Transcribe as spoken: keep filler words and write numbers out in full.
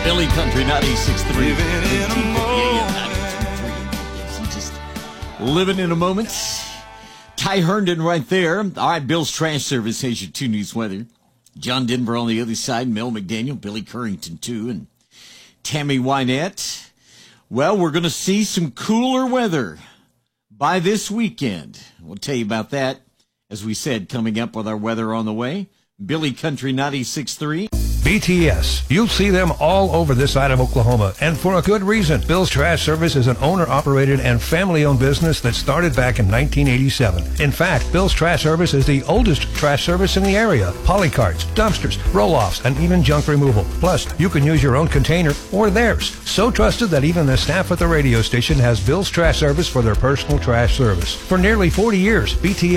Billy Country ninety-six point three. Living in a moment. Yes, he's just living in a moment. Ty Herndon right there. All right, Bill's Trash Service has your two news weather. John Denver on the other side, Mel McDaniel, Billy Currington too, and Tammy Wynette. Well, we're going to see some cooler weather by this weekend. We'll tell you about that, as we said, coming up with our weather on the way. Billy Country ninety-six point three. B T S. You'll see them all over this side of Oklahoma, and for a good reason. Bill's Trash Service is an owner-operated and family-owned business that started back in nineteen eighty-seven. In fact, Bill's Trash Service is the oldest trash service in the area. Polycarts, dumpsters, roll-offs, and even junk removal. Plus, you can use your own container or theirs. So trusted that even the staff at the radio station has Bill's Trash Service for their personal trash service. For nearly forty years, B T S